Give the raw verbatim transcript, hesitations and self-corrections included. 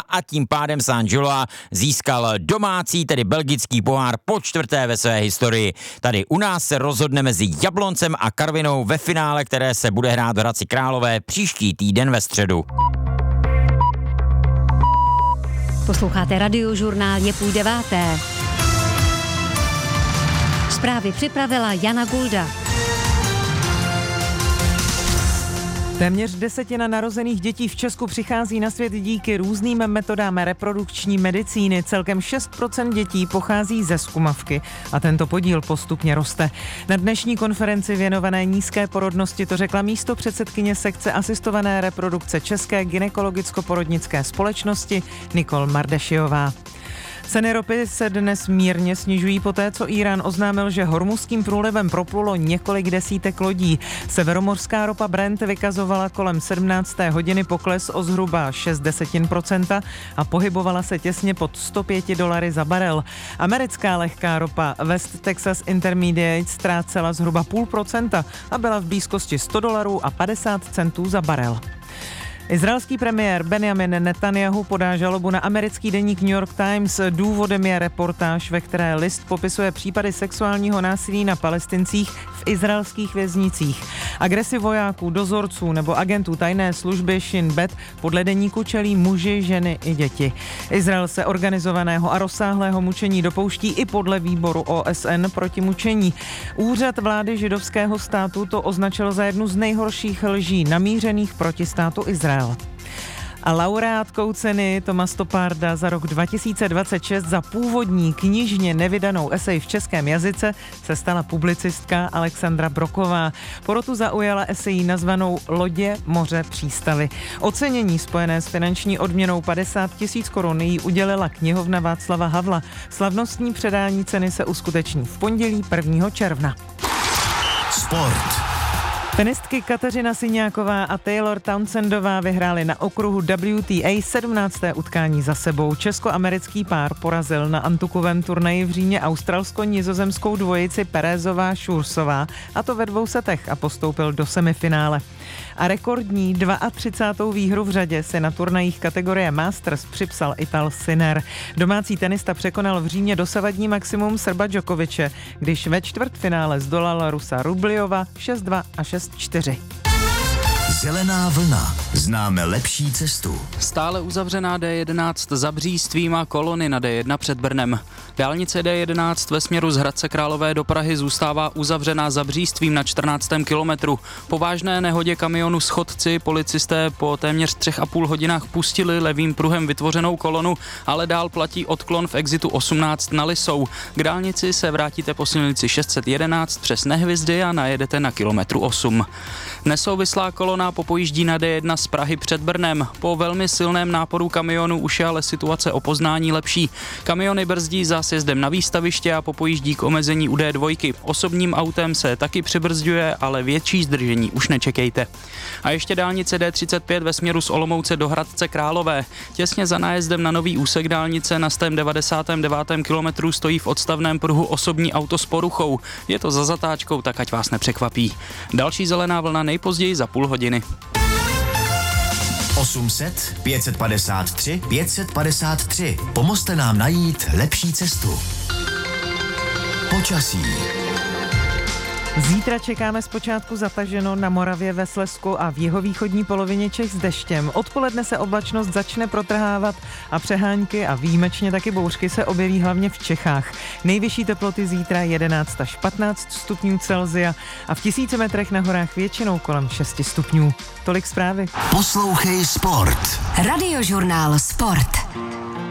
a tím pádem San Giulia získal domácí, tedy belgický pohár po čtvrté ve své historii. Tady u nás se rozhodne mezi Jabloncem a Karvinou ve finále, které se bude hrát v Hradci Králové příští týden ve středu. Posloucháte Radiožurnál, je půl deváté. Zprávy připravila Jana Gulda. Téměř desetina narozených dětí v Česku přichází na svět díky různým metodám reprodukční medicíny. Celkem šest procent dětí pochází ze zkumavky a tento podíl postupně roste. Na dnešní konferenci věnované nízké porodnosti to řekla místopředsedkyně sekce asistované reprodukce České gynekologicko-porodnické společnosti Nikol Mardešiová. Ceny ropy se dnes mírně snižují poté, co Írán oznámil, že hormuzským průlivem proplulo několik desítek lodí. Severomořská ropa Brent vykazovala kolem sedmnácté hodiny pokles o zhruba šest desetin procenta a pohybovala se těsně pod sto pět dolary za barel. Americká lehká ropa West Texas Intermediate ztrácela zhruba půl procenta a byla v blízkosti sto dolarů a padesát centů za barel. Izraelský premiér Benjamin Netanjahu podá žalobu na americký deník New York Times. Důvodem je reportáž, ve které list popisuje případy sexuálního násilí na Palestincích v izraelských věznicích. Agresi vojáků, dozorců nebo agentů tajné služby Shin Bet podle deníku čelí muži, ženy i děti. Izrael se organizovaného a rozsáhlého mučení dopouští i podle výboru O S N proti mučení. Úřad vlády židovského státu to označil za jednu z nejhorších lží namířených proti státu Izrael. A laureátkou ceny Toma Stopparda za rok dva tisíce dvacet šest za původní knižně nevydanou esej v českém jazyce se stala publicistka Alexandra Broková. Porotu zaujala esejí nazvanou Lodě, moře, přístavy. Ocenění spojené s finanční odměnou padesát tisíc korun jí udělila knihovna Václava Havla. Slavnostní předání ceny se uskuteční v pondělí prvního června. Sport. Tenistky Kateřina Syňáková a Taylor Townsendová vyhrály na okruhu W T A sedmnácté utkání za sebou. Česko-americký pár porazil na antukovém turnaji v Římě australsko-nizozemskou dvojici Perezová Šursová, a to ve dvou setech, a postoupil do semifinále. A rekordní třicátou druhou výhru v řadě si na turnajích kategorie Masters připsal Ital Sinner. Domácí tenista překonal v Římě dosavadní maximum Srba Djokoviče, když ve čtvrtfinále zdolal Rusa Rubliova šest dva a šest čtyři. Zelená vlna. Známe lepší cestu. Stále uzavřená D jedenáct za Břístvím a kolony na D jedna před Brnem. Dálnice D jedenáct ve směru z Hradce Králové do Prahy zůstává uzavřená za Břístvím na čtrnáctém kilometru. Po vážné nehodě kamionu s chodci policisté po téměř třech a půl hodinách pustili levým pruhem vytvořenou kolonu, ale dál platí odklon v exitu osmnáct na Lisou. K dálnici se vrátíte po silnici šest set jedenáct přes Nehvizdy a najedete na kilometru osm. Nesouvislá kolona popojíždí na D jedna z Prahy před Brnem. Po velmi silném náporu kamionu už je ale situace o poznání lepší. Kamiony brzdí za sjezdem na výstaviště a popojíždí k omezení u D dva. Osobním autem se taky přibrzďuje, ale větší zdržení už nečekejte. A ještě dálnice D třicet pět ve směru z Olomouce do Hradce Králové. Těsně za nájezdem na nový úsek dálnice na sto devadesátém devátém kilometru stojí v odstavném pruhu osobní auto s poruchou. Je to za zatáčkou, tak ať vás nepřekvapí. Další zelená vlna nejpozději za půl hodiny. osm set, pět set padesát tři, pět set padesát tři. Pomozte nám najít lepší cestu. Počasí. Zítra čekáme zpočátku zataženo na Moravě, ve Slezsku a v jihovýchodní polovině Čech s deštěm. Odpoledne se oblačnost začne protrhávat a přehánky a výjimečně taky bouřky se objeví hlavně v Čechách. Nejvyšší teploty zítra jedenáct až patnáct stupňů Celsia a v tisíci metrech na horách většinou kolem šest stupňů. Tolik zprávy. Poslouchej Sport. Radiožurnál Sport.